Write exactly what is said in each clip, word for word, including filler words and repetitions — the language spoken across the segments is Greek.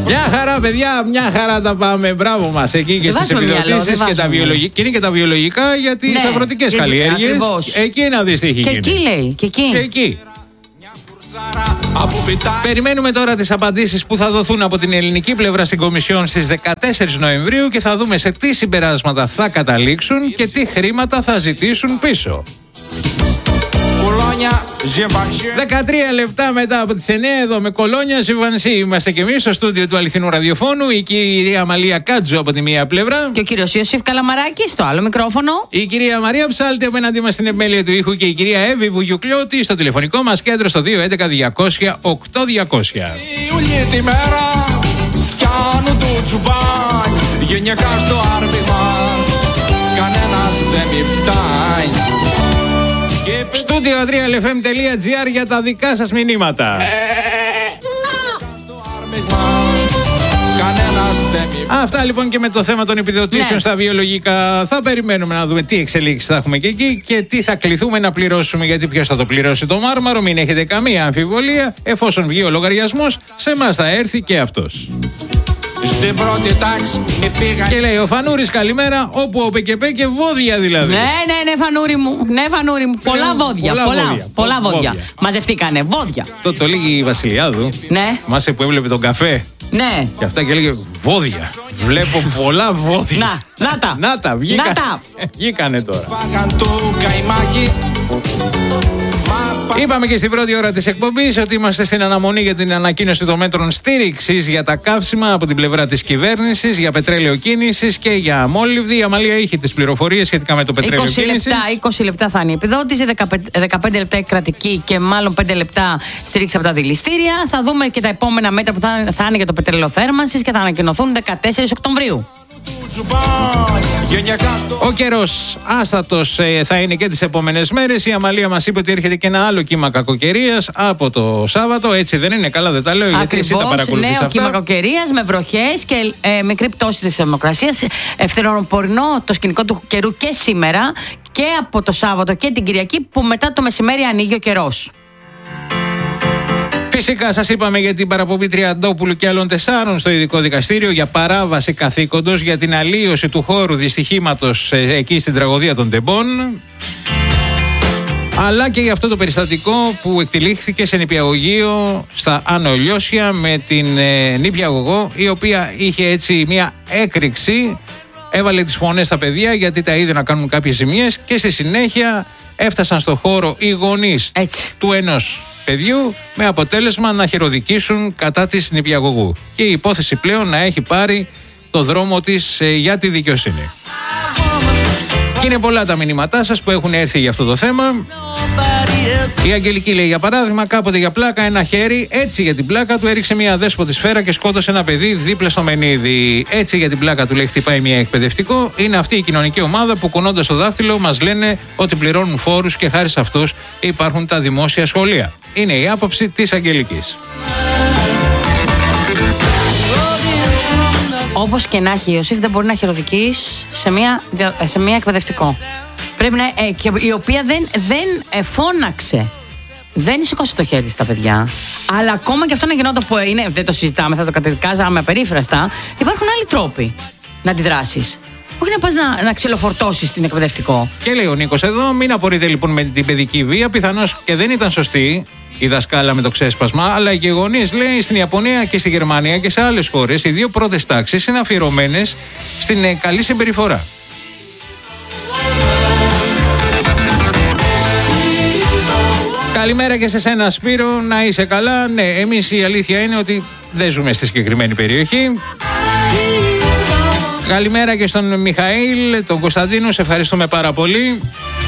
Μια χαρά, παιδιά, μια χαρά τα πάμε. Μπράβο μας εκεί και στις επιδοτήσεις και τα βιολογικά. Και είναι και τα βιολογικά για τις ναι, αγροτικές καλλιέργειες. Εκεί να δεις τι έχει γίνει. Και εκεί λέει. Και εκεί. Και εκεί. Περιμένουμε τώρα τις απαντήσεις που θα δοθούν από την ελληνική πλευρά στην Κομισιόν στις δεκατέσσερις Νοεμβρίου και θα δούμε σε τι συμπεράσματα θα καταλήξουν και τι χρήματα θα ζητήσουν πίσω. δεκατρία λεπτά μετά από τις εννιά εδώ με Κολόνια Ζιβανσί. Είμαστε και εμείς στο στούντιο του Αληθινού Ραδιοφώνου. Η κυρία Αμαλία Κάτζου από τη μία πλευρά. Και ο κύριος Ιωσήφ Καλαμαράκης στο άλλο μικρόφωνο. Η κυρία Μαρία Ψάλτη απέναντί μας στην επιμέλεια του ήχου και η κυρία Εύη Βουγιουκλιώτη στο τηλεφωνικό μας κέντρο στο δύο έντεκα διακόσια οκτώ διακόσια. Στούντιο τρία εφ εμ τελεία τζι άρ για τα δικά σας μηνύματα. Αυτά λοιπόν και με το θέμα των επιδοτήσεων ναι. στα βιολογικά. Θα περιμένουμε να δούμε τι εξελίξεις θα έχουμε και εκεί και τι θα κληθούμε να πληρώσουμε. Γιατί ποιος θα το πληρώσει το μάρμαρο, μην έχετε καμία αμφιβολία. Εφόσον βγει ο λογαριασμός, σε εμάς θα έρθει και αυτός. Στην πρώτη τάξη πήγα... Και λέει ο Φανούρης καλημέρα, όπου ο Πεκεπέ και βόδια δηλαδή. Ναι, ναι, ναι, Φανούρη μου. Ναι, Φανούρη μου. Πολλά βόδια. Πολλά, πολλά, βόδια. πολλά βόδια. βόδια. Μαζευτήκανε βόδια. Το, το λέγει η Βασιλιάδου. Ναι. Μάσε που έβλεπε τον καφέ. Ναι. Και αυτά και έλεγε βόδια. Βλέπω πολλά βόδια. Να, να τα. Να τα, βγήκα... να τα. βγήκανε τώρα. Είπαμε και στην πρώτη ώρα της εκπομπής ότι είμαστε στην αναμονή για την ανακοίνωση των μέτρων στήριξης για τα καύσιμα από την πλευρά της κυβέρνησης, για πετρέλαιο κίνησης και για αμόλυβδη. Η Αμαλία είχε τις πληροφορίες σχετικά με το πετρέλαιο είκοσι κίνησης. Λεπτά, είκοσι λεπτά θα είναι η επιδότηση, δεκαπέντε λεπτά η κρατική και μάλλον πέντε λεπτά στήριξη από τα δηληστήρια. Θα δούμε και τα επόμενα μέτρα που θα, θα είναι για το πετρέλαιο θέρμανσης και θα ανακοινωθούν δεκατέσσερις Οκτωβρίου. Ο καιρός άστατος ε, θα είναι και τις επόμενες μέρες. Η Αμαλία μας είπε ότι έρχεται και ένα άλλο κύμα κακοκαιρίας από το Σάββατο. Έτσι δεν είναι, καλά δεν τα λέω? Ακριβώς, γιατί εσύ τα παρακολουθείς αυτά. Νέο κύμα κακοκαιρίας με βροχές και ε, μικρή πτώση της θερμοκρασίας. Ευθεροπορεινό το σκηνικό του καιρού και σήμερα και από το Σάββατο και την Κυριακή, που μετά το μεσημέρι ανοίγει ο καιρός. Φυσικά σας είπαμε για την παραπομπή Τριαντόπουλου και άλλων τεσσάρων στο ειδικό δικαστήριο για παράβαση καθήκοντος για την αλλίωση του χώρου δυστυχήματος εκεί στην τραγωδία των Τεμπών. Αλλά και για αυτό το περιστατικό που εκτελήχθηκε σε νηπιαγωγείο στα Άνω Ηλιώσια με την ε, νηπιαγωγό, η οποία είχε έτσι μια έκρηξη, έβαλε τις φωνές στα παιδιά γιατί τα είδε να κάνουν κάποιες ζημιές και στη συνέχεια έφτασαν στο χώρο οι γονείς έτσι. του ενός παιδιού με αποτέλεσμα να χειροδικήσουν κατά της νηπιαγωγού και η υπόθεση πλέον να έχει πάρει το δρόμο της ε, για τη δικαιοσύνη. Και είναι πολλά τα μηνύματά σας που έχουν έρθει για αυτό το θέμα. Η Αγγελική λέει για παράδειγμα, κάποτε για πλάκα ένα χέρι, έτσι για την πλάκα του έριξε μια αδέσποτη σφαίρα και σκότωσε ένα παιδί δίπλα στο μενίδι. Έτσι για την πλάκα του λέει χτυπάει μια εκπαιδευτικό. Είναι αυτή η κοινωνική ομάδα που κουνώντας το δάχτυλο μας λένε ότι πληρώνουν φόρους και χάρη σε αυτούς υπάρχουν τα δημόσια σχολεία. Είναι η άποψη της Αγγελικής. Όπως και να έχει, η Ιωσήφ δεν μπορεί να χειροδικείς σε μια, σε μια εκπαιδευτικό. Πρέπει να, ε, και, η οποία δεν, δεν ε, φώναξε. Δεν σηκώσε το χέρι στα παιδιά. Αλλά ακόμα και αυτό να γινόταν που είναι, δεν το συζητάμε, θα το καταδικάζαμε απερίφραστα. Υπάρχουν άλλοι τρόποι να αντιδράσεις. Όχι να πας να, να ξυλοφορτώσεις την εκπαιδευτικό. Και λέει ο Νίκος εδώ, μην απορείτε λοιπόν με την παιδική βία. Πιθανώς και δεν ήταν σωστή η δασκάλα με το ξέσπασμα, αλλά οι γονείς, λέει, στην Ιαπωνία και στη Γερμανία και σε άλλες χώρες, οι δύο πρώτες τάξεις είναι αφιερωμένες στην ε, καλή συμπεριφορά. Καλημέρα και σε σένα Σπύρο, να είσαι καλά. Ναι, εμείς η αλήθεια είναι ότι δεν ζούμε στη συγκεκριμένη περιοχή. Καλημέρα και στον Μιχαήλ, τον Κωνσταντίνο, σε ευχαριστούμε πάρα πολύ.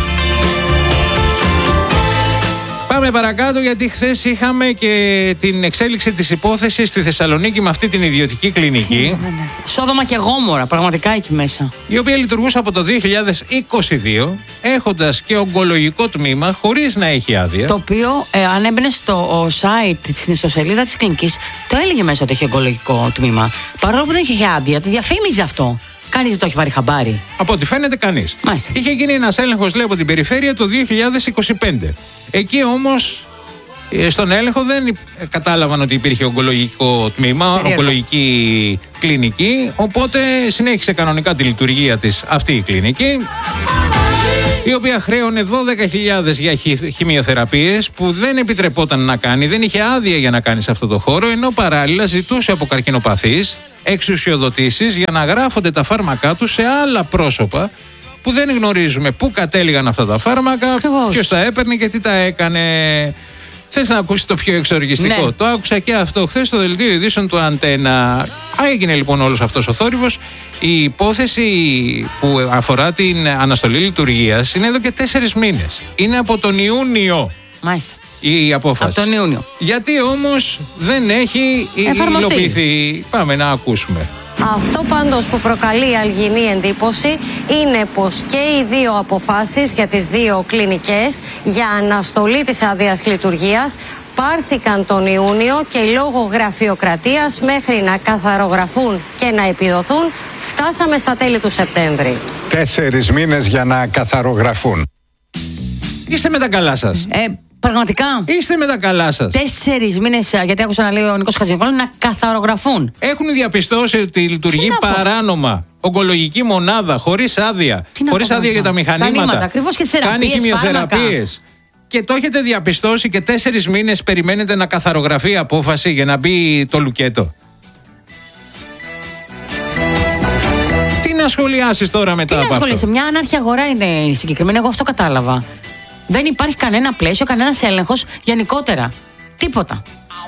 Πάμε παρακάτω, γιατί χθες είχαμε και την εξέλιξη της υπόθεσης στη Θεσσαλονίκη με αυτή την ιδιωτική κλινική. Σόδομα και Γόμορα, πραγματικά εκεί μέσα. Η οποία λειτουργούσε από το δύο χιλιάδες είκοσι δύο, έχοντας και ογκολογικό τμήμα χωρίς να έχει άδεια. Το οποίο, ε, αν έμπαινε στο site, στην ιστοσελίδα της κλινικής, το έλεγε μέσα ότι έχει ογκολογικό τμήμα. Παρόλο που δεν είχε άδεια, το διαφήμιζε αυτό. Κανείς δεν το έχει πάρει χαμπάρι. Από ό,τι φαίνεται, κανείς. Είχε γίνει ένας έλεγχος, λέει, από την περιφέρεια το δύο χιλιάδες είκοσι πέντε. Εκεί όμως Στον έλεγχο δεν κατάλαβαν ότι υπήρχε ογκολογικό τμήμα, Περίεργο. ογκολογική κλινική, οπότε συνέχισε κανονικά τη λειτουργία της αυτή η κλινική, η οποία χρέωνε δώδεκα χιλιάδες για χημειοθεραπείες που δεν επιτρεπόταν να κάνει, δεν είχε άδεια για να κάνει σε αυτό το χώρο, ενώ παράλληλα ζητούσε από καρκινοπαθείς εξουσιοδοτήσεις για να γράφονται τα φάρμακά τους σε άλλα πρόσωπα που δεν γνωρίζουμε πού κατέληγαν αυτά τα φάρμακα, ποιος τα έπαιρνε και τι τα έκανε. Θες να ακούσεις το πιο εξοργιστικό? Ναι. Το άκουσα και αυτό χθες στο δελτίο ειδήσεων του Αντένα. Έγινε λοιπόν όλος αυτός ο θόρυβος. Η υπόθεση που αφορά την αναστολή λειτουργίας είναι εδώ και τέσσερις μήνες. Είναι από τον Ιούνιο. Μάλιστα. Η απόφαση. Από τον Ιούνιο. Γιατί όμως δεν έχει υλοποιηθεί? Πάμε να ακούσουμε. Αυτό πάντως που προκαλεί αλγινή εντύπωση είναι πως και οι δύο αποφάσεις για τις δύο κλινικές για αναστολή της άδειας λειτουργίας πάρθηκαν τον Ιούνιο και λόγω γραφειοκρατίας μέχρι να καθαρογραφούν και να επιδοθούν φτάσαμε στα τέλη του Σεπτέμβρη. Τέσσερις μήνες για να καθαρογραφούν. Είστε με τα καλά σας? Ε, Πραγματικά. Είστε με τα καλά σας? Τέσσερις μήνες, γιατί άκουσα να λέει ο Νίκος Χατζηνικόλαου, να καθαρογραφούν. Έχουν διαπιστώσει ότι λειτουργεί παράνομα ογκολογική μονάδα, χωρίς άδεια. Χωρίς άδεια για τα μηχανήματα. Ακριβώς, και θεραπείες, κάνει χημειοθεραπείες. Και το έχετε διαπιστώσει και τέσσερις μήνες περιμένετε να καθαρογραφεί η απόφαση για να μπει το λουκέτο. Τι να σχολιάσεις τώρα μετά από αυτό? Τι να σχολιάσεις, μια ανάρχια αγορά είναι συγκεκριμένη, εγώ αυτό κατάλαβα. Δεν υπάρχει κανένα πλαίσιο, κανένας έλεγχος γενικότερα. Τίποτα.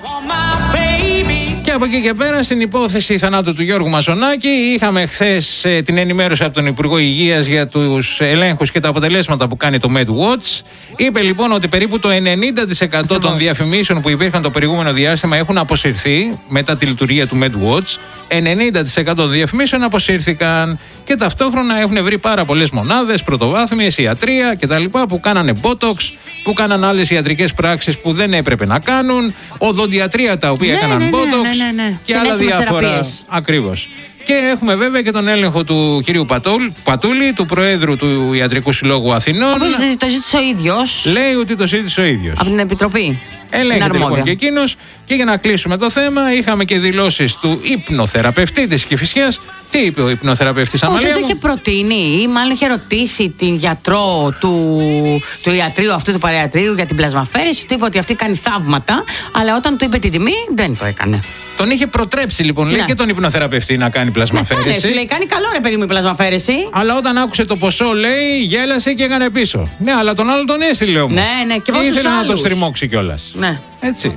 Και από εκεί και πέρα στην υπόθεση θανάτου του Γιώργου Μαζονάκη είχαμε χθες ε, την ενημέρωση από τον Υπουργό Υγείας για τους ελέγχους και τα αποτελέσματα που κάνει το MedWatch. Είπε λοιπόν ότι περίπου το ενενήντα τοις εκατό των διαφημίσεων που υπήρχαν το προηγούμενο διάστημα έχουν αποσυρθεί μετά τη λειτουργία του MedWatch. ενενήντα τοις εκατό των διαφημίσεων αποσύρθηκαν και ταυτόχρονα έχουν βρει πάρα πολλές μονάδες, πρωτοβάθμιες, ιατρία κτλ. Που κάνανε Botox, που κάναν άλλες ιατρικές πράξεις που δεν έπρεπε να κάνουν, οδοντιατρία τα οποία ναι, έκαναν ναι, ναι, Botox ναι, ναι, ναι. και Συνέσιμες άλλα διάφορα. θεραπείες. Ακριβώς. Και έχουμε βέβαια και τον έλεγχο του κυρίου Πατούλ, Πατούλη, του Προέδρου του Ιατρικού Συλλόγου Αθηνών. Όπως το ζήτησε ο ίδιος. Λέει ότι το ζήτησε ο ίδιος. Από την Επιτροπή. Ελέγχεται λοιπόν και εκείνος. Και για να κλείσουμε το θέμα, είχαμε και δηλώσεις του υπνοθεραπευτή της Κηφισιάς. Τι είπε ο υπνοθεραπευτής, Αμαλία μου? Το είχε προτείνει ή μάλλον είχε ρωτήσει την γιατρό του, του ιατρίου αυτού του παραιατρίου για την πλασμαφέρηση. Του είπε ότι αυτή κάνει θαύματα, αλλά όταν του είπε την τιμή δεν το έκανε. Τον είχε προτρέψει λοιπόν, λέει, ναι. και τον υπνοθεραπευτή να κάνει πλασμαφέρηση. Ναι, κάνε, λέει, κάνει καλό ρε παιδί μου η πλασμαφέρηση. Αλλά όταν άκουσε το ποσό, λέει, γέλασε και έκανε πίσω. Ναι, αλλά τον άλλο τον έστειλε όμως. Ναι, ναι, και, και ήθελε άλλους. να τον στριμώξει κιόλας. Ναι. Έτσι.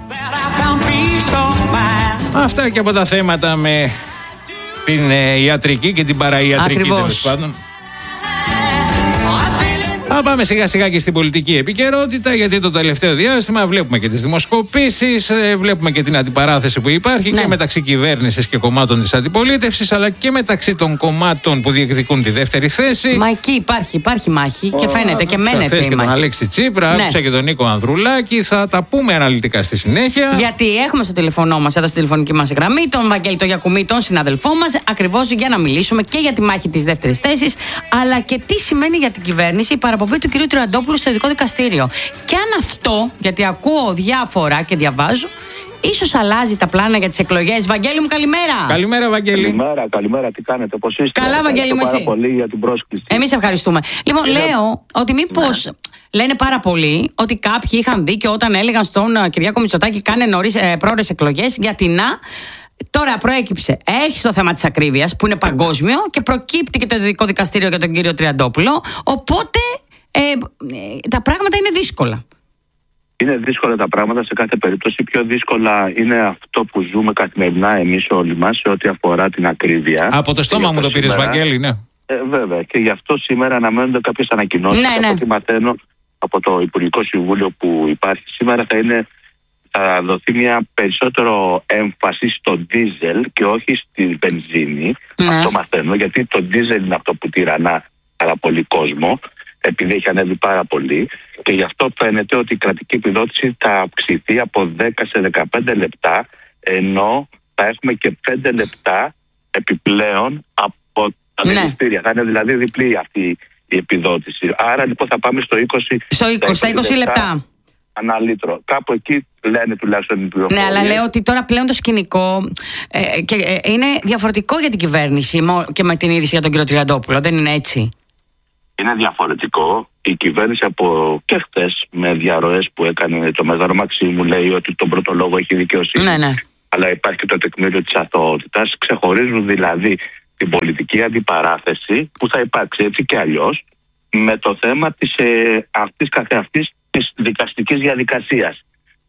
Αυτά και από τα θέματα με την ε, ιατρική και την παραϊατρική, τέλος πάντων. Θα πάμε σιγά σιγά και στην πολιτική επικαιρότητα, γιατί το τελευταίο διάστημα βλέπουμε και τις δημοσκοπήσεις, βλέπουμε και την αντιπαράθεση που υπάρχει, ναι, και μεταξύ κυβέρνησης και κομμάτων της αντιπολίτευσης, αλλά και μεταξύ των κομμάτων που διεκδικούν τη δεύτερη θέση. Μα εκεί υπάρχει, υπάρχει μάχη και φαίνεται και μένεται η μάχη. Και τον Αλέξη Τσίπρα, ναι, άκουσα και τον Νίκο Ανδρουλάκη, θα τα πούμε αναλυτικά στη συνέχεια. Γιατί έχουμε στο τηλεφωνό μας, εδώ στη τηλεφωνική μας γραμμή, τον Βαγγέλη τον Γιακουμή, τον συναδελφό μας, ακριβώς για να μιλήσουμε και για τη μάχη της δεύτερης θέσης, αλλά και τι σημαίνει για την κυβέρνηση η παραπομπή του κυρίου Τριαντόπουλου στο ειδικό δικαστήριο. Και αν αυτό, γιατί ακούω διάφορα και διαβάζω, ίσως αλλάζει τα πλάνα για τις εκλογές. Βαγγέλη μου, καλημέρα. Καλημέρα, Βαγγέλη. Καλημέρα, καλημέρα. Τι κάνετε, πώς είστε? Καλά, Βαγγέλη μου, εσύ? Πάρα πολύ για την πρόσκληση. Εμείς ευχαριστούμε. Λοιπόν, Είναι... λέω ότι μήπως ναι. λένε πάρα πολλοί ότι κάποιοι είχαν δίκιο όταν έλεγαν στον Κυριάκο Μητσοτάκη κάνε νωρίς ε, πρόορες εκλογές, γιατί να. Τώρα προέκυψε, έχει το θέμα της ακρίβειας που είναι παγκόσμιο και προκύπτει και το ειδικό δικαστήριο για τον κύριο Τριαντόπουλο. Οπότε ε, ε, τα πράγματα είναι δύσκολα. Είναι δύσκολα τα πράγματα σε κάθε περίπτωση. Πιο δύσκολα είναι αυτό που ζούμε καθημερινά εμείς όλοι μας σε ό,τι αφορά την ακρίβεια. Από το στόμα μου το πήρες, Βαγγέλη, ναι. Ε, βέβαια. Και γι' αυτό σήμερα αναμένονται κάποιες ανακοινώσεις. Ναι, ναι. Από ό,τι μαθαίνω από το Υπουργικό Συμβούλιο που υπάρχει σήμερα, θα είναι. Θα δοθεί μια περισσότερο έμφαση στο ντίζελ και όχι στη βενζίνη. Ναι. Αυτό μαθαίνω, γιατί το ντίζελ είναι αυτό που τυραννά πάρα πολύ κόσμο, επειδή έχει ανέβει πάρα πολύ. Και γι' αυτό φαίνεται ότι η κρατική επιδότηση θα αυξηθεί από δέκα σε δεκαπέντε λεπτά, ενώ θα έχουμε και πέντε λεπτά επιπλέον από τα δηληστήρια. Ναι. Θα είναι δηλαδή διπλή αυτή η επιδότηση. Άρα λοιπόν θα πάμε στο είκοσι, στο είκοσι, στα είκοσι λεπτά. ανά λίτρο. Κάπου εκεί λένε τουλάχιστον οι πληροφορίες. Ναι, αλλά λέω ότι τώρα πλέον το σκηνικό ε, και, ε, είναι διαφορετικό για την κυβέρνηση και με την είδηση για τον κύριο Τριαντόπουλο. Δεν είναι έτσι? Είναι διαφορετικό. Η κυβέρνηση από και χτες με διαρροές που έκανε το Μέγαρο Μαξίμου λέει ότι τον πρώτο λόγο έχει δικαιοσύνη. Ναι, ναι. Αλλά υπάρχει και το τεκμήριο της αθωότητας. Ξεχωρίζουν δηλαδή την πολιτική αντιπαράθεση που θα υπάρξει έτσι και αλλιώς με το θέμα της ε, αυτής καθεαυτής της δικαστικής διαδικασίας.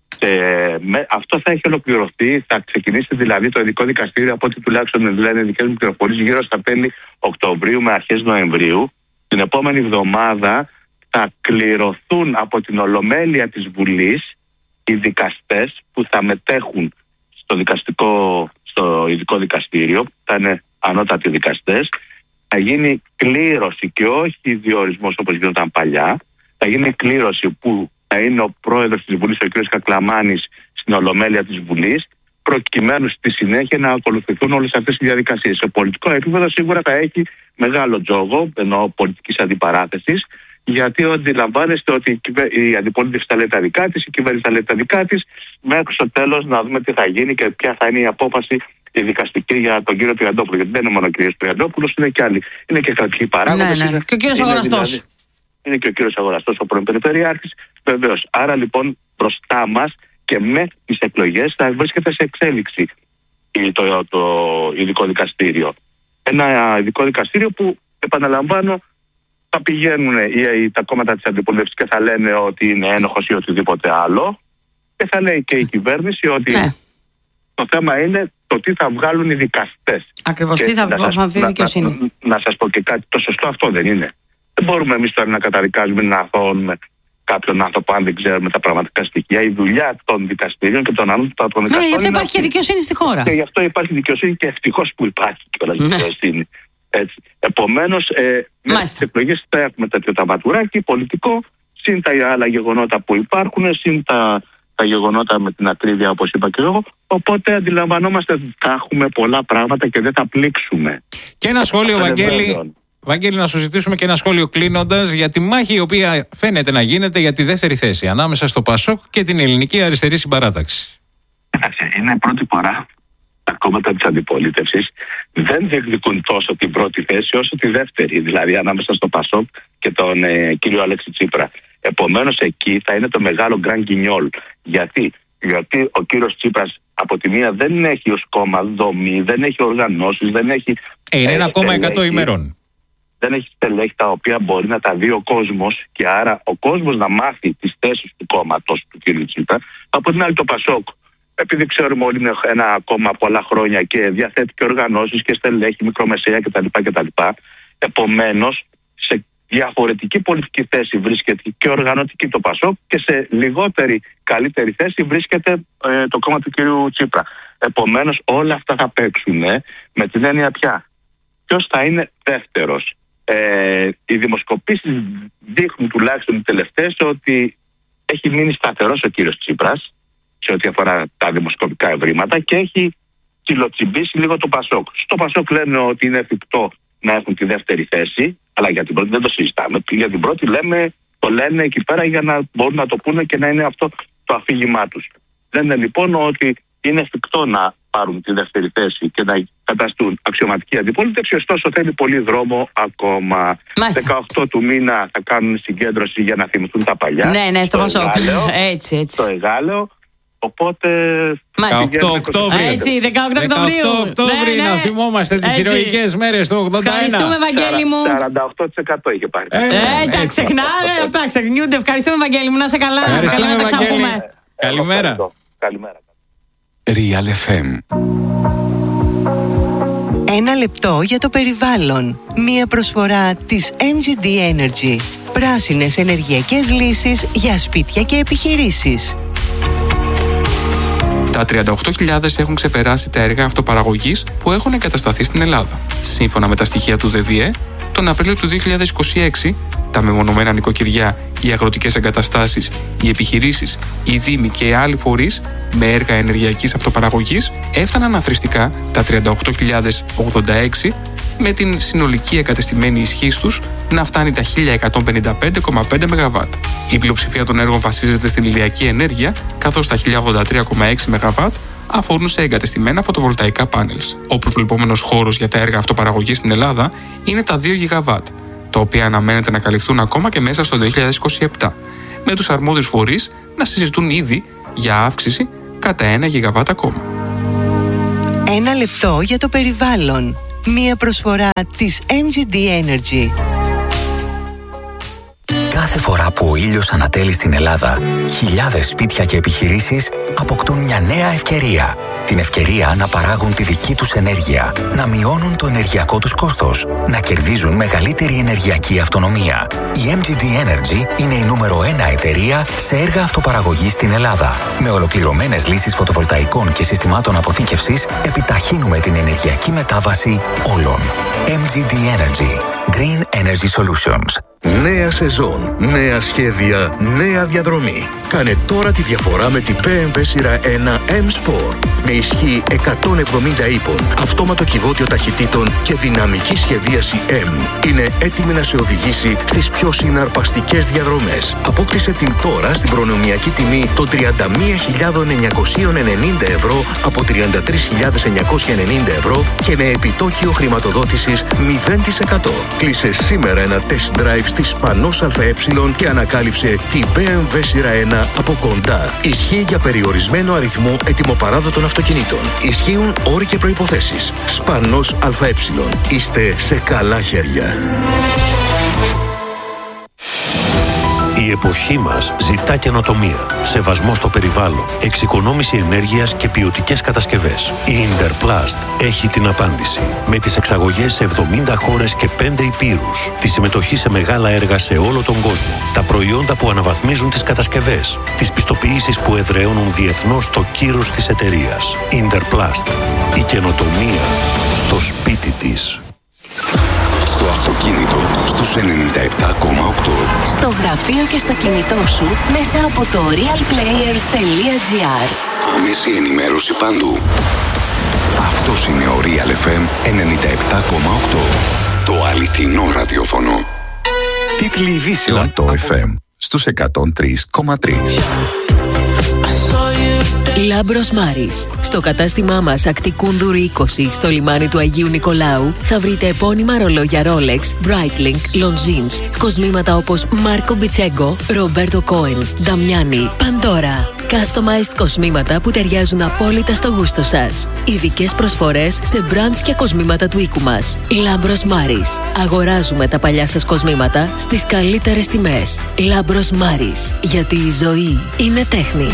Ε, με, αυτό θα έχει ολοκληρωθεί, θα ξεκινήσει δηλαδή το ειδικό δικαστήριο από ό,τι τουλάχιστον λένε δικές μου πληροφορίες γύρω στα τέλη Οκτωβρίου με αρχές Νοεμβρίου. Την επόμενη εβδομάδα θα κληρωθούν από την Ολομέλεια της Βουλής οι δικαστές που θα μετέχουν στο, δικαστικό, στο ειδικό δικαστήριο, θα είναι ανώτατοι δικαστές. Θα γίνει κλήρωση και όχι διορισμός όπως γινόταν παλιά. Θα γίνει κλήρωση που θα είναι ο πρόεδρος της Βουλής, ο κ. Κακλαμάνης, στην Ολομέλεια της Βουλής, προκειμένου στη συνέχεια να ακολουθηθούν όλες αυτές οι διαδικασίες. Σε πολιτικό επίπεδο σίγουρα θα έχει μεγάλο τζόγο, ενώ πολιτικής αντιπαράθεσης, γιατί αντιλαμβάνεστε ότι η αντιπολίτευση θα λέει τα δικά της, η κυβέρνηση θα λέει τα δικά της, μέχρι στο τέλος να δούμε τι θα γίνει και ποια θα είναι η απόφαση η δικαστική για τον κύριο Τριαντόπουλο. Γιατί δεν είναι μόνο ο κύριος Τριαντόπουλος, είναι και άλλοι. Είναι και κρατικοί παράγοντες. Ναι, ναι. Είναι, και ο κύριος Αγοραστός. Δηλαδή, είναι και ο κύριος Αγοραστός, ο πρώην Περιφερειάρχης. Βεβαίως. Άρα λοιπόν μπροστά μας και με τις εκλογές θα βρίσκεται σε εξέλιξη το, το, το ειδικό δικαστήριο. Ένα ειδικό δικαστήριο που, επαναλαμβάνω, θα πηγαίνουν οι, τα κόμματα της αντιπολίτευσης και θα λένε ότι είναι ένοχος ή οτιδήποτε άλλο, και θα λέει και η κυβέρνηση ότι ναι. το θέμα είναι το τι θα βγάλουν οι δικαστές. Ακριβώς, τι θα βγάλουν η δικαιοσύνη. Να, να, να σας πω και κάτι, το σωστό αυτό δεν είναι. Δεν μπορούμε εμείς τώρα να καταδικάζουμε, να αθώωνουμε κάποιον άνθρωπο αν δεν ξέρουμε τα πραγματικά στοιχεία. Η δουλειά των δικαστηρίων και των ανώτατων δικαστών. Ναι, γι' αυτό υπάρχει και δικαιοσύνη στη χώρα. Και γι' αυτό υπάρχει δικαιοσύνη και ευτυχώς που υπάρχει κιόλας ναι. δικαιοσύνη. Επομένως, ε, με τις εκλογές θα έχουμε τέτοιο ταματουράκι πολιτικό, συν τα άλλα γεγονότα που υπάρχουν, συν τα, τα γεγονότα με την ακρίβεια όπως είπα και εγώ. Οπότε αντιλαμβανόμαστε ότι θα έχουμε πολλά πράγματα και δεν θα πλήξουμε. Και ένα σχόλιο, Βαγγέλη. Βαγγέλη, να σου ζητήσουμε και ένα σχόλιο κλείνοντας για τη μάχη η οποία φαίνεται να γίνεται για τη δεύτερη θέση ανάμεσα στο ΠΑΣΟΚ και την Ελληνική Αριστερή Συμπαράταξη. Είναι πρώτη φορά τα κόμματα της αντιπολίτευσης δεν διεκδικούν τόσο την πρώτη θέση όσο τη δεύτερη, δηλαδή ανάμεσα στο ΠΑΣΟΚ και τον ε, κύριο Αλέξη Τσίπρα. Επομένως εκεί θα είναι το μεγάλο γκραν γκινιόλ. Γιατί? Γιατί ο κύριος Τσίπρας από τη μία δεν έχει ως κόμμα δομή, δεν έχει οργανώσεις, δεν έχει... Ε, είναι ένα κόμμα εκατό ημερών. Δεν έχει στελέχη τα οποία μπορεί να τα δει ο κόσμος και άρα ο κόσμος να μάθει τις θέσεις του κόμματος του κ. Τσίπρα. Από την άλλη το ΠΑΣΟΚ, επειδή ξέρουμε όλοι είναι ένα κόμμα πολλά χρόνια και διαθέτει και οργανώσεις και στελέχη, μικρομεσαία κτλ. κτλ. Επομένως, σε διαφορετική πολιτική θέση βρίσκεται και οργανωτική το ΠΑΣΟΚ και σε λιγότερη καλύτερη θέση βρίσκεται ε, το κόμμα του κ. Τσίπρα. Επομένως όλα αυτά θα παίξουν ε, με την έννοια πια. Ποιος θα είναι δεύτερος. Ε, οι δημοσκοπήσεις δείχνουν τουλάχιστον οι τελευταίες ότι έχει μείνει σταθερός ο κύριος Τσίπρας σε ό,τι αφορά τα δημοσκοπικά ευρήματα και έχει κυλοτσιμπήσει λίγο το ΠΑΣΟΚ. Στο ΠΑΣΟΚ λένε ότι είναι εφικτό να έχουν τη δεύτερη θέση, αλλά για την πρώτη δεν το συζητάμε. Για την πρώτη λέμε, το λένε εκεί πέρα για να μπορούν να το πούνε και να είναι αυτό το αφήγημά τους. Λένε λοιπόν ότι είναι εφικτό να πάρουν τη δεύτερη θέση και να καταστούν αξιωματική αντιπολίτευση, ωστόσο θέλει πολύ δρόμο ακόμα. Μάλιστα. δεκαοκτώ του μήνα θα κάνουν συγκέντρωση για να θυμηθούν τα παλιά. Ναι, ναι, στο Πασόκ. Έτσι, έτσι. Το Εγάλεο. Οπότε. δεκαοκτώ Οκτώβρη. Έτσι, δεκαοκτώ Οκτώβρη, ναι, ναι. να θυμόμαστε τις ηρωικές μέρες του ογδόντα ένα. Ευχαριστούμε, Βαγγέλη μου. σαράντα οκτώ τοις εκατό είχε πάρει. Ε, τα ξεχνάμε, αυτά ξεχνιούνται. Ευχαριστούμε, Βαγγέλη μου, να είσαι καλά. Ευχαριστούμε, Βαγγέλη. Καλημέρα. Καλημέρα. Real εφ εμ. Ένα λεπτό για το περιβάλλον. Μία προσφορά της εμ τζι ντι Energy. Πράσινες ενεργειακές λύσεις για σπίτια και επιχειρήσεις. Τα τριάντα οκτώ χιλιάδες έχουν ξεπεράσει τα έργα αυτοπαραγωγής που έχουν εγκατασταθεί στην Ελλάδα. Σύμφωνα με τα στοιχεία του ΔΕΔΙΕ, τον Απρίλιο του δύο χιλιάδες είκοσι έξι, τα μεμονωμένα νοικοκυριά, οι αγροτικές εγκαταστάσεις, οι επιχειρήσεις, οι δήμοι και οι άλλοι φορείς με έργα ενεργειακής αυτοπαραγωγής έφταναν αθροιστικά τα τριάντα οκτώ χιλιάδες ογδόντα έξι, με την συνολική εγκατεστημένη ισχύ τους να φτάνει τα χίλια εκατόν πενήντα πέντε κόμμα πέντε μεγαβάτ. Η πλειοψηφία των έργων βασίζεται στην ηλιακή ενέργεια, καθώς τα χίλια ογδόντα τρία κόμμα έξι μεγαβάτ αφορούν σε εγκατεστημένα φωτοβολταϊκά πάνελς. Ο προβλεπόμενος χώρος για τα έργα αυτοπαραγωγής στην Ελλάδα είναι τα δύο γιγαβάτ, τα οποία αναμένεται να καλυφθούν ακόμα και μέσα στο δύο χιλιάδες είκοσι επτά, με τους αρμόδιους φορείς να συζητούν ήδη για αύξηση κατά ένα γιγαβάτ ακόμα. Ένα λεπτό για το περιβάλλον. Μία προσφορά της εμ τζι ντι Energy. Κάθε φορά που ο ήλιος ανατέλει στην Ελλάδα, χιλιάδες σπίτια και επιχειρήσεις αποκτούν μια νέα ευκαιρία. Την ευκαιρία να παράγουν τη δική τους ενέργεια, να μειώνουν το ενεργειακό τους κόστος, να κερδίζουν μεγαλύτερη ενεργειακή αυτονομία. Η εμ τζι ντι Energy είναι η νούμερο ένα εταιρεία σε έργα αυτοπαραγωγής στην Ελλάδα. Με ολοκληρωμένες λύσεις φωτοβολταϊκών και συστημάτων αποθήκευσης, επιταχύνουμε την ενεργειακή μετάβαση όλων. εμ τζι ντι Energy. Green Energy Solutions. Νέα σεζόν, νέα σχέδια, νέα διαδρομή. Κάνε τώρα τη διαφορά με την μπι εμ ντάμπλιου σειρά ένα M-Sport. Με ισχύ εκατόν εβδομήντα ύπων, αυτόματο κυβότιο ταχυτήτων και δυναμική σχεδίαση M. Είναι έτοιμη να σε οδηγήσει στις πιο συναρπαστικές διαδρομές. Απόκτησε την τώρα στην προνομιακή τιμή των τριάντα μία χιλιάδες εννιακόσια ενενήντα ευρώ από τριάντα τρεις χιλιάδες εννιακόσια ενενήντα ευρώ και με επιτόκιο χρηματοδότησης μηδέν τοις εκατό. Κλείσε σήμερα ένα test drive στη Σπανός ΑΕ και ανακάλυψε την μπι εμ ντάμπλιου σειρά ένα από κοντά. Ισχύει για περιορισμένο αριθμό ετοιμοπαράδοτων αυτοκινήτων. Ισχύουν όροι και προϋποθέσεις. Σπανός ΑΕ. Είστε σε καλά χέρια. Η εποχή μας ζητά καινοτομία, σεβασμό στο περιβάλλον, εξοικονόμηση ενέργειας και ποιοτικές κατασκευές. Η Interplast έχει την απάντηση. Με τις εξαγωγές σε εβδομήντα χώρες και πέντε υπήρους, τη συμμετοχή σε μεγάλα έργα σε όλο τον κόσμο, τα προϊόντα που αναβαθμίζουν τις κατασκευές, τις πιστοποιήσεις που εδραιώνουν διεθνώς το κύρος της εταιρείας. Interplast. Η καινοτομία στο σπίτι της. Στο αυτοκίνητο, στους ενενήντα επτά κόμμα οκτώ. Στο γραφείο και στο κινητό σου, μέσα από το realplayer τελεία gr. Άμεση ενημέρωση παντού. Αυτός είναι ο Real εφ εμ ενενήντα επτά κόμμα οκτώ. Το αληθινό ραδιόφωνο. Τίτλοι ειδήσεων. Λατό εφ εμ στους εκατόν τρία κόμμα τρία. Λάμπρος Μάρης. Στο κατάστημά μας Ακτικούνδουρη είκοσι, στο λιμάνι του Αγίου Νικολάου, θα βρείτε επώνυμα ρολόγια Rolex, Breitling, Longines, κοσμήματα όπως Μάρκο Μπιτσέγκο, Ρομπέρτο Κόεν, Νταμιάνι, Παντόρα. Customized κοσμήματα που ταιριάζουν απόλυτα στο γούστο σας. Ειδικές προσφορές σε brands και κοσμήματα του οίκου μας. Λάμπρος Μάρης. Αγοράζουμε τα παλιά σας κοσμήματα στις καλύτερες τιμές. Λάμπρος Μάρης. Γιατί η ζωή είναι τέχνη.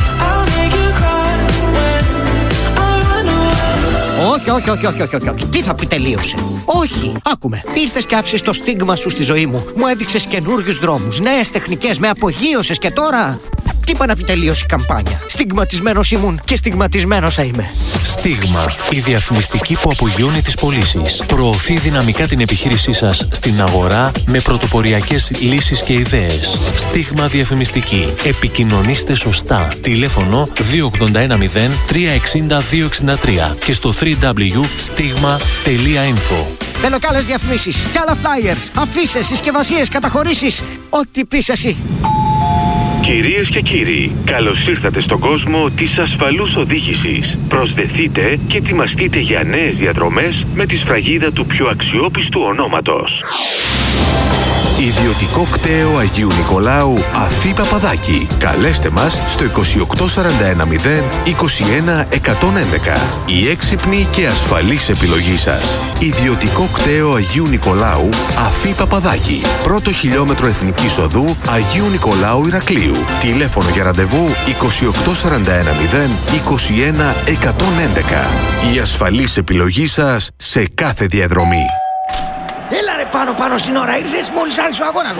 Όχι, όχι, όχι, όχι, όχι, όχι. Τι θα πει τελείωσε? Όχι, άκουμε. Ήρθες και άφησες το στίγμα σου στη ζωή μου. Μου έδειξες καινούριους δρόμους, νέες τεχνικές, με απογείωσες και τώρα... Τι είπα να πει τελείωσε η καμπάνια? Στιγματισμένος ήμουν και στιγματισμένος θα είμαι. Στίγμα. Η διαφημιστική που απογειώνει τις πωλήσεις. Προωθεί δυναμικά την επιχείρησή σας στην αγορά με πρωτοποριακές λύσεις και ιδέες. Στίγμα διαφημιστική. Επικοινωνήστε σωστά. Τηλέφωνο δύο ογδόντα ένα μηδέν τρία εξήντα δύο εξήντα τρία και στο double-u double-u double-u τελεία stigma τελεία info. Θέλω κι άλλες διαφημίσεις, κι άλλα flyers, αφίσες, συσκευασίες, καταχωρήσεις. Ό,τι πεις εσύ. Κυρίες και κύριοι, καλώς ήρθατε στον κόσμο της ασφαλούς οδήγησης. Προσδεθείτε και ετοιμαστείτε για νέες διαδρομές με τη σφραγίδα του πιο αξιόπιστου ονόματος. Ιδιωτικό κτέο Αγίου Νικολάου Αφή Παπαδάκη. Καλέστε μας στο είκοσι οκτώ σαράντα ένα μηδέν είκοσι ένα εκατόν έντεκα. Η έξυπνη και ασφαλής επιλογή σας. Ιδιωτικό κτέο Αγίου Νικολάου Αφή Παπαδάκη. Πρώτο χιλιόμετρο Εθνικής Οδού Αγίου Νικολάου Ηρακλείου. Τηλέφωνο για ραντεβού είκοσι οκτώ σαράντα ένα μηδέν είκοσι ένα εκατόν έντεκα. Η ασφαλής επιλογή σας σε κάθε διαδρομή. Έλα ρε πάνω πάνω στην ώρα, ήρθες μόλις άρχισε ο αγώνας.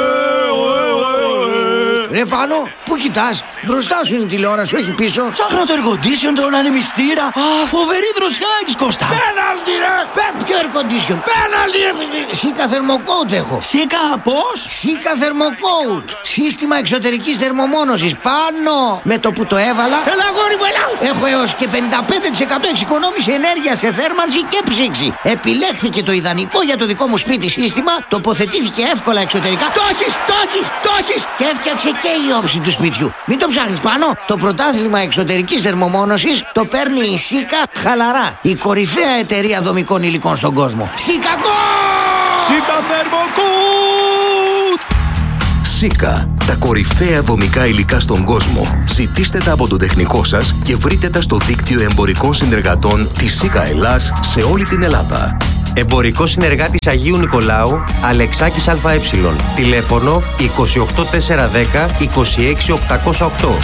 Ρε πάνω, πού κοιτάς? Μπροστά σου είναι η τηλεόραση, όχι πίσω. Ψάχνω το εργοντήσιο, τον ανεμιστήρα. Α, φοβερή δροσιά έχεις, Κώστα. Πέναλτι ρε! Ποιο air condition. Πέναλτι! Σίκα θερμοκόουτ έχω. Σίκα πώς? Σίκα θερμοκόουτ. Σύστημα εξωτερικής θερμομόνωσης. Πάνω με το που το έβαλα. Έλα αγόρι μου, έλα! Έχω έως και πενήντα πέντε τοις εκατό εξοικονόμηση ενέργειας σε θέρμανση και ψήξη. Επιλέχθηκε το ιδανικό για το δικό μου σπίτι σύστημα. Τοποθετήθηκε εύκολα εξωτερικά. Το έχεις, το έχεις, το έχεις! Και έφτιαξε και η όψη του σπιτιού. Μην το ψάχνεις πάνω. Το πρωτάθλημα εξωτερικής θερμομόνωσης το παίρνει η Σίκα χαλαρά. Η κορυφαία εταιρεία δομικών υλικών στον κόσμο. Σίκα Σίκα θερμοκούτ! Σίκα, τα κορυφαία δομικά υλικά στον κόσμο. Ζητήστε τα από τον τεχνικό σας και βρείτε τα στο δίκτυο εμπορικών συνεργατών της Σίκα Ελλάς σε όλη την Ελλάδα. Εμπορικό συνεργάτης Αγίου Νικολάου, Αλεξάκης ΑΕ. Τηλέφωνο είκοσι οκτώ τετρακόσια δέκα είκοσι έξι οκτακόσια οκτώ.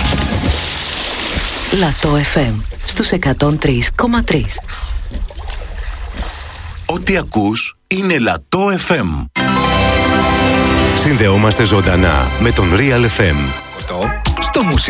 Λατό εφ εμ στους εκατόν τρία κόμμα τρία. Ό,τι ακούς είναι Λατό εφ εμ. Συνδεόμαστε ζωντανά με τον Real εφ εμ. Στο μουσικό.